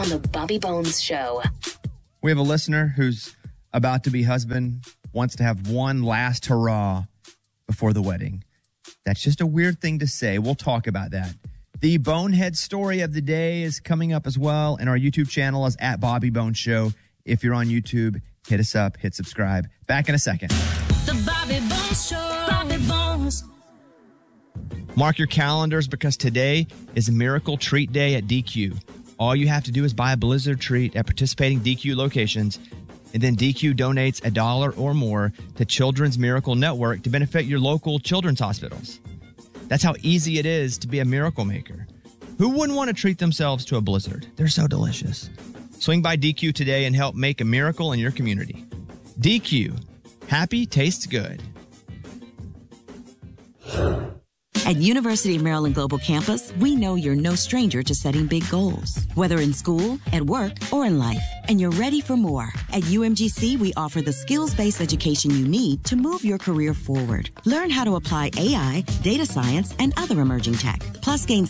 on the Bobby Bones Show. We have a listener who's about to be husband, wants to have one last hurrah before the wedding. That's just a weird thing to say. We'll talk about that. The bonehead story of the day is coming up as well, and our YouTube channel is at Bobby Bones Show. If you're on YouTube, hit us up, hit subscribe. Back in a second. The Bobby Bones Show. Bobby Bones. Mark your calendars because today is a Miracle Treat Day at DQ. All you have to do is buy a Blizzard treat at participating DQ locations, and then DQ donates $1 or more to Children's Miracle Network to benefit your local children's hospitals. That's how easy it is to be a miracle maker. Who wouldn't want to treat themselves to a Blizzard? They're so delicious. Swing by DQ today and help make a miracle in your community. DQ. Happy tastes good. At University of Maryland Global Campus, we know you're no stranger to setting big goals, whether in school, at work, or in life, and you're ready for more. At UMGC, we offer the skills-based education you need to move your career forward. Learn how to apply AI, data science, and other emerging tech, plus gain